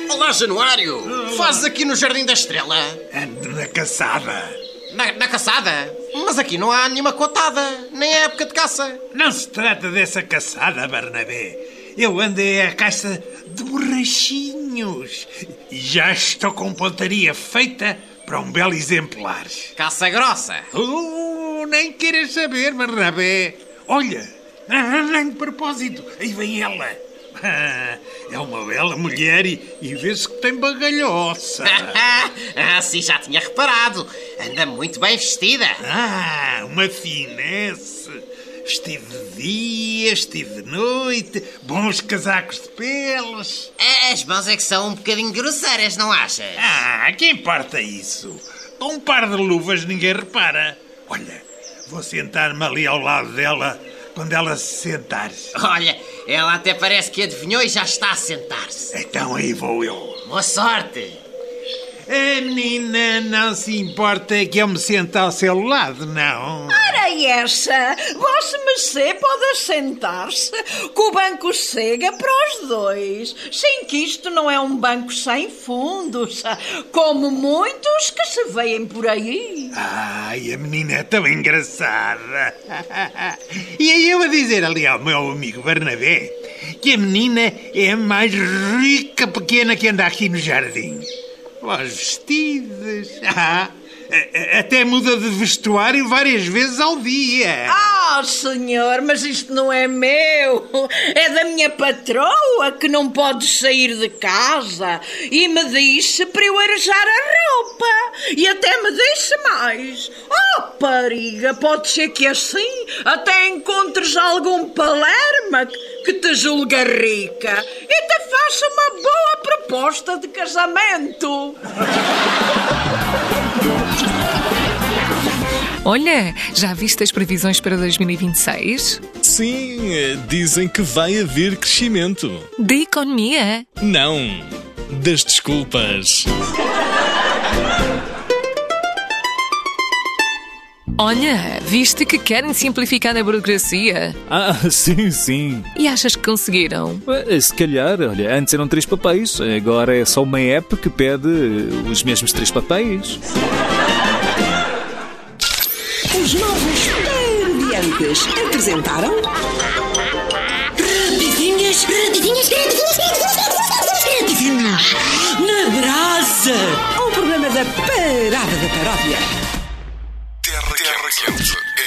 Olá, Januário! Fazes aqui no Jardim da Estrela? Ando na caçada. Na caçada? Mas aqui não há nenhuma cotada, nem é época de caça. Não se trata dessa caçada, Barnabé. Eu andei à caça de borrachinhos. E já estou com pontaria feita para um belo exemplar. Caça grossa. Nem queiras saber, Barnabé. Olha, nem de propósito. Aí vem ela. É uma bela mulher e vê-se que tem bagalhoça. Sim, já tinha reparado. Anda muito bem vestida. Uma finesse. Vestido de dia, vestido de noite, bons casacos de peles. As mãos é que são um bocadinho grosseiras, não achas? Que importa isso? Com um par de luvas ninguém repara. Olha, vou sentar-me ali ao lado dela quando ela se sentar. Olha, ela até parece que adivinhou e já está a sentar-se. Então aí vou eu. Boa sorte. A menina não se importa que eu me sente ao seu lado, não? Ora essa, Vossa Mercê pode assentar-se, que o banco chega para os dois. Sem que isto não é um banco sem fundos, como muitos que se veem por aí. Ai, a menina é tão engraçada. E aí eu a dizer ali ao meu amigo Barnabé que a menina é a mais rica pequena que anda aqui no jardim. Os vestidos. Até muda de vestuário várias vezes ao dia. Senhor, mas isto não é meu. É da minha patroa que não pode sair de casa e me disse para eu arejar a roupa. E até me disse mais. Pariga, pode ser que assim até encontres algum palerma que te julga rica e te faça uma boa proposta de casamento. Olha, já viste as previsões para 2026? Sim, dizem que vai haver crescimento. Da economia? Não, das desculpas. Olha, viste que querem simplificar a burocracia? Sim. E achas que conseguiram? Se calhar, olha, antes eram 3 papéis, agora é só uma app que pede os mesmos 3 papéis. Os novos Parodiantes apresentaram... Rapidinhas na brasa. Um programa da Parada da Paródia. Terra Quente.